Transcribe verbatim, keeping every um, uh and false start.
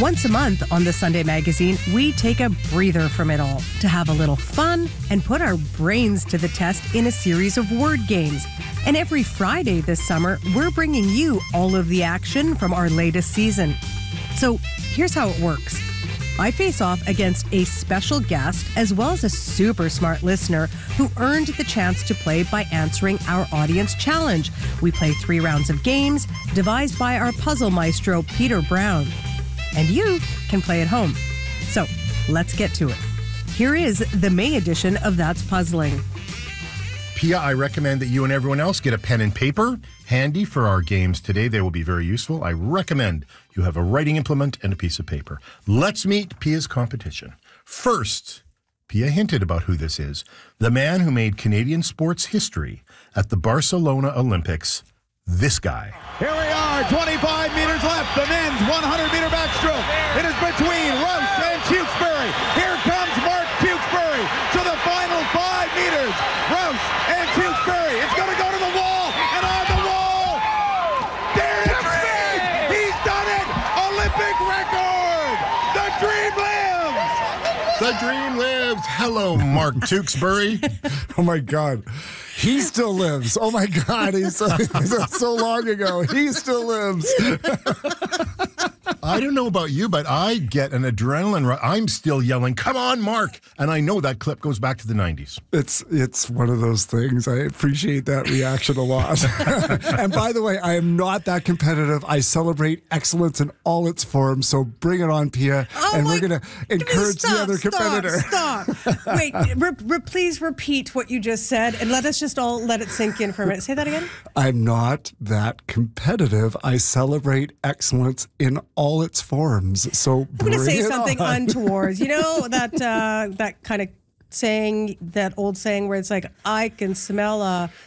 Once a month on the Sunday Magazine, we take a breather from it all to have a little fun and put our brains to the test in a series of word games. And every Friday this summer, we're bringing you all of the action from our latest season. So here's how it works. I face off against a special guest as well as a super smart listener who earned the chance to play by answering our audience challenge. We play three rounds of games devised by our puzzle maestro, Peter Brown. And you can play at home. So let's get to it. Here is the May edition of That's Puzzling. Pia, I recommend that you and everyone else get a pen and paper handy for our games today. They will be very useful. I recommend you have a writing implement and a piece of paper. Let's meet Pia's competition. First, Pia hinted about who this is. The man who made Canadian sports history at the Barcelona Olympics. This guy. Here we are, twenty-five meters left. The men's one hundred meter backstroke. It is between Rouse and Tewksbury. Here comes Mark Tewksbury to the final five meters. Rouse and Tewksbury. It's going to go to the wall and on the wall. There it is. He's done it. Olympic record. The dream lives. The dream lives. Hello, Mark Tewksbury. Oh, my God. He still lives. Oh, my God. He's so, he's so long ago. He still lives. I don't know about you, but I get an adrenaline rush. I'm still yelling, come on, Mark. And I know that clip goes back to the nineties. It's it's one of those things. I appreciate that reaction a lot. And by the way, I am not that competitive. I celebrate excellence in all its forms. So bring it on, Pia. Oh and my, we're going to encourage stop, the other competitor. Stop, stop. Wait, re- re- please repeat what you just said and let us just all let it sink in for a minute. Say that again. I'm not that competitive. I celebrate excellence in all its forms. So I'm going to say something on. untoward. You know that uh, that kind of saying, that old saying where it's like, I can smell a